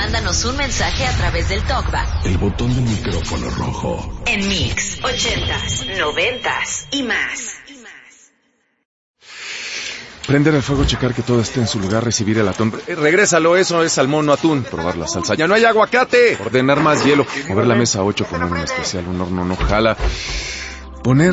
mándanos un mensaje a través del TalkBack. El botón del micrófono rojo. En Mix 80s, 90s y más. Prender el fuego, checar que todo esté en su lugar, recibir el atún. Regrésalo, eso es salmón, no atún. Probar la salsa. ¡Ya no hay aguacate! Ordenar más hielo. Mover la mesa 8, poner un especial, un horno no jala. Poner